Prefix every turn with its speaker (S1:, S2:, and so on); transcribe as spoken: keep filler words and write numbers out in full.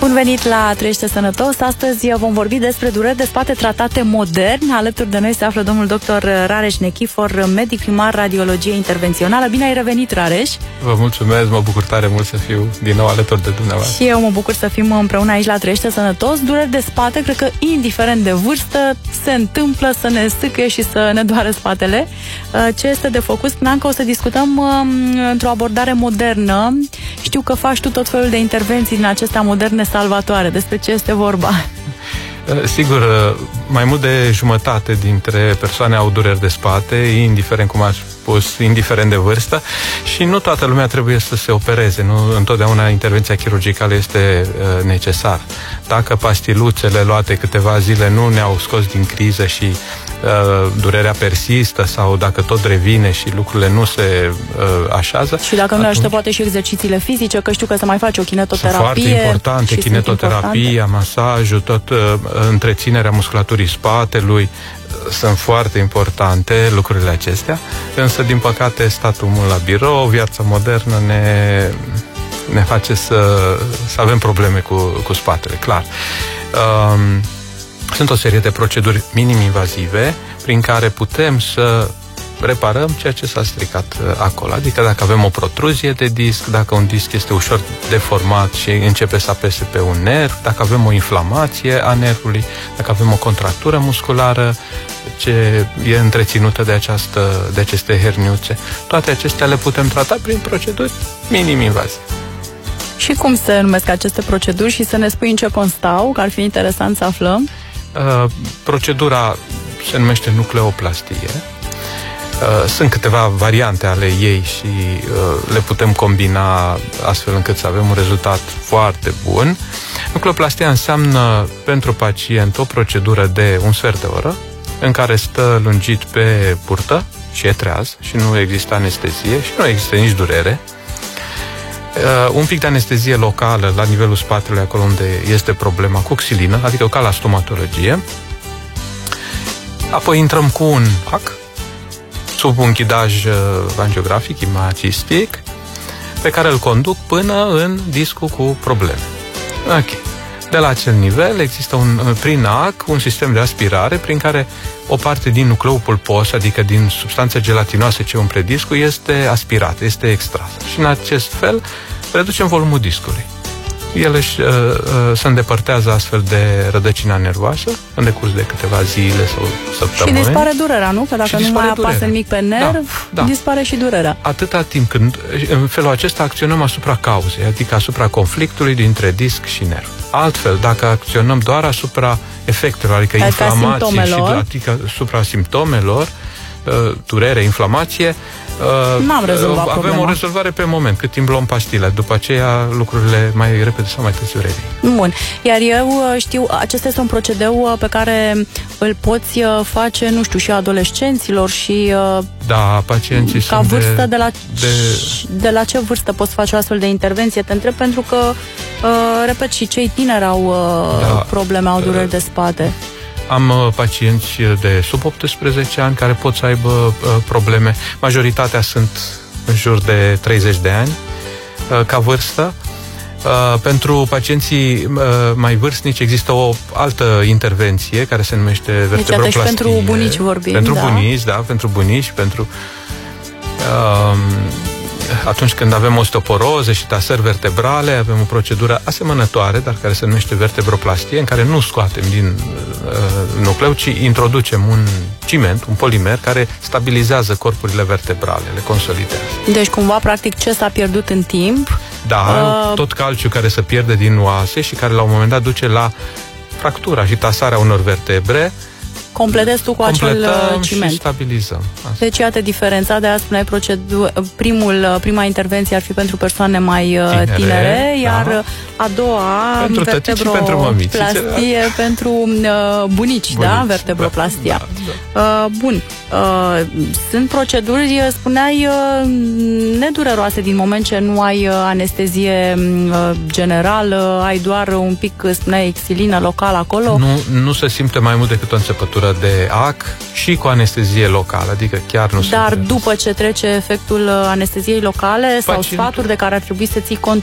S1: Bun venit la Trăiește Sănătos. Astăzi vom vorbi despre dureri de spate tratate modern. Alături de noi se află domnul doctor Rareș Nechifor, medic primar radiologie intervențională. Bine ai revenit, Rareș!
S2: Vă mulțumesc, mă bucur tare mult să fiu din nou alături de dumneavoastră.
S1: Și eu mă bucur să fim împreună aici la Trăiește Sănătos. Dureri de spate, cred că indiferent de vârstă, se întâmplă să ne stâcăie și să ne doare spatele. Ce este de făcut? Spuneam că o să discutăm într-o abordare modernă. Știu că faci tu tot felul de intervenții din acestea moderne salvatoare. Despre ce este vorba?
S2: Sigur, mai mult de jumătate dintre persoane au dureri de spate, indiferent, cum aș spus, indiferent de vârstă, și nu toată lumea trebuie să se opereze. Nu întotdeauna intervenția chirurgicală este uh, necesară. Dacă pastiluțele luate câteva zile nu ne-au scos din criză și uh, durerea persistă, sau dacă tot revine și lucrurile nu se uh, așează...
S1: Și dacă nu ne ajută poate și exercițiile fizice, că știu că se mai face o kinetoterapie.
S2: Sunt foarte importante, kinetoterapia, masajul, tot uh, întreținerea musculaturii spatelui, sunt foarte importante lucrurile acestea, însă din păcate statul mult la birou, viața modernă ne, ne face să, să avem probleme cu, cu spatele, clar. Um, sunt o serie de proceduri minim-invazive prin care putem să reparăm ceea ce s-a stricat acolo. Adică dacă avem o protruzie de disc, dacă un disc este ușor deformat și începe să apese pe un nerv, dacă avem o inflamație a nervului, dacă avem o contractură musculară ce e întreținută de, această, de aceste herniuțe, toate acestea le putem trata prin proceduri minim-invazive.
S1: Și cum se numesc aceste proceduri și să ne spui în ce constau, că ar fi interesant să aflăm?
S2: Uh, procedura se numește nucleoplastie. Sunt câteva variante ale ei și uh, le putem combina astfel încât să avem un rezultat foarte bun. Nucleoplastia înseamnă pentru pacient o procedură de un sfert de oră în care stă lungit pe burtă și e treaz și nu există anestezie și nu există nici durere. Uh, un pic de anestezie locală la nivelul spatelui, acolo unde este problema, cu xilină, adică ca la stomatologie. Apoi intrăm cu un ac sub un ghidaj uh, angiografic, imagistic, pe care îl conduc până în discul cu probleme. Ok. De la acel nivel există un, prin A C un sistem de aspirare prin care o parte din nucleul pulpos, adică din substanța gelatinoasă ce umple discul, este aspirată, este extrasă. Și în acest fel reducem volumul discului. El își uh, uh, se îndepărtează astfel de rădăcina nervoasă în decurs de câteva zile sau săptămâni.
S1: Și dispare durerea, nu? Că dacă nu mai apasă nimic pe nerv, da, da. dispare și durerea.
S2: Atâta timp când în felul acesta acționăm asupra cauzei, adică asupra conflictului dintre disc și nerv. Altfel, dacă acționăm doar asupra efectelor, adică, adică inflamație și adică asupra simptomelor, uh, durere, inflamație, Uh,
S1: N-am rezolvat
S2: avem
S1: problema.
S2: o rezolvare pe moment, cât timp luăm pastile. După aceea lucrurile mai repede sau mai târziu revin.
S1: Bun. Iar eu știu, acesta este un procedeu pe care îl poți face, nu știu, și adolescenților și
S2: da, pacienții
S1: ca
S2: sunt
S1: vârstă
S2: de,
S1: de la,
S2: de...
S1: de la ce vârstă poți face o astfel de intervenție? Te întreb pentru că, repet, și cei tineri au da, probleme, au dureri de spate.
S2: Am uh, pacienți de sub optsprezece ani care pot să aibă uh, probleme. Majoritatea sunt în jur de treizeci de ani uh, ca vârstă. Uh, pentru pacienții uh, mai vârstnici există o altă intervenție care se numește vertebroplastie.
S1: Deci pentru bunici vorbim.
S2: Pentru
S1: da.
S2: bunici, da, pentru bunici, pentru... Uh, atunci când avem osteoporoză și tasări vertebrale, avem o procedură asemănătoare, dar care se numește vertebroplastie, în care nu scoatem din uh, nucleu, ci introducem un ciment, un polimer, care stabilizează corpurile vertebrale, le consolidează.
S1: Deci, cumva, practic, ce s-a pierdut în timp...
S2: Da, uh... tot calciul care se pierde din oase și care la un moment dat duce la fractura și tasarea unor vertebre,
S1: completezi tu cu acel ciment.
S2: Și stabilizăm. Asta.
S1: Deci, iată diferența. De aia spuneai, procedu- primul, prima intervenție ar fi pentru persoane mai tinere, tinere iar da. a doua
S2: pentru
S1: vertebroplastie pentru uh, bunici, bunici, da? Vertebroplastia.
S2: Da, da, da.
S1: Uh, bun. Uh, sunt proceduri, spuneai, uh, nedureroase din moment ce nu ai uh, anestezie uh, generală, ai doar un pic, spuneai, xilină locală acolo.
S2: Nu, nu se simte mai mult decât o înțepătură de A C și cu anestezie locală, adică chiar nu se...
S1: Dar după ce trece efectul anesteziei locale, sau sfatul de care ar trebui să ții cont